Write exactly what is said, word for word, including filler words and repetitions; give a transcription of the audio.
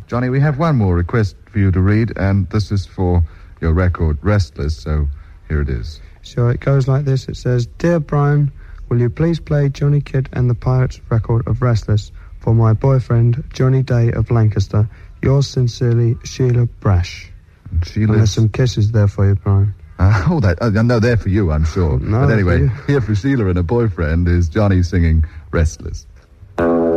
Johnny, we have one more request for you to read, and this is for your record, Restless, so here it is. Sure, it goes like this. It says, Dear Brian, will you please play Johnny Kidd and the Pirates record of Restless for my boyfriend, Johnny Day of Lancaster. Yours sincerely, Sheila Brash. And she and lives... there's some kisses there for you, Brian. Uh, oh, that, uh, no, they're for you, I'm sure. No, but anyway, for here for Sheila and her boyfriend is Johnny singing Restless.